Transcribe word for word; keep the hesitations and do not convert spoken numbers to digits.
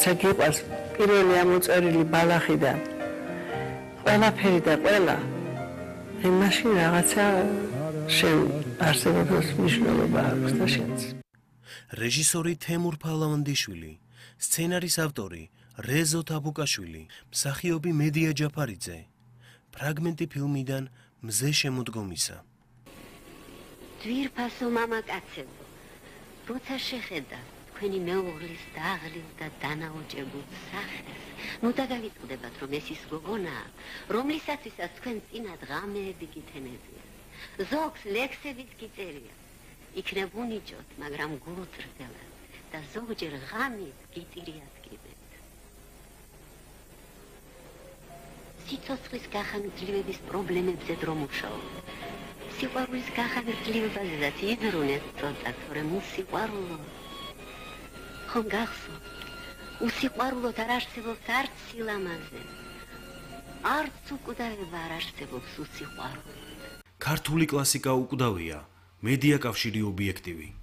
როცა გიყვარს პირველი ამოწერილი ბალახიდან ყველაფერი და ყველა მაშინ რაღაცა შენ არსებობას მნიშვნელობა აქვს და შენც. რეჟისორი თემურ ფალავანდიშვილი, სცენარის ავტორი რეზო თაბუკაშვილი, მსახიობი მედია ჯაფარიძე. ფრაგმენტი ფილმიდან მზე შემოდგომისა. ძვირფასო მამაკაცებო, როცა შეხედა თქვენი მეუღლის დაღლილ და დანაოჭებულ სახეს, ნუ დაგავიწყდებათ, რომ ეს ის გოგონაა, რომლისათვისაც თქვენ წინათ ღამეები გითენებიათ. ზოგს ლექსებით გიწერიათ, იქნებ უნიჭოთ, მაგრამ გულწრფელად და ზოგჯერ ღამით გიტირიათ კიდეთ. სიცოცხლის გახანგრძლივების პრობლემებზე დრო მუშაობ. სიყვარულის გახანგრძლივებაზეც იდრუნეთ ცოტა, თორემ უსიყვარულო. ხომ გახსოვთ, უსიყვარულოდ არ არსებობს არც სილამაზე, არც უკვდავება არ არსებობს უსიყვარულოდ. ქართული კლასიკა უკვდავია, მედია კავშირი ობიექტივი.